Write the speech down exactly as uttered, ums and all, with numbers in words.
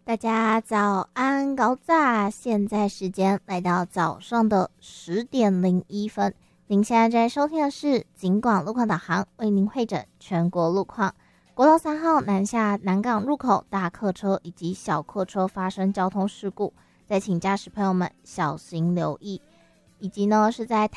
大家早安高炸，现在时间来到早上的十点零一分。您现在在收听的是警广路况导航，为您会诊全国路况。国道三号南下南港入口，大客车以及小客车发生交通事故，再请驾驶朋友们小心留意。以及呢是在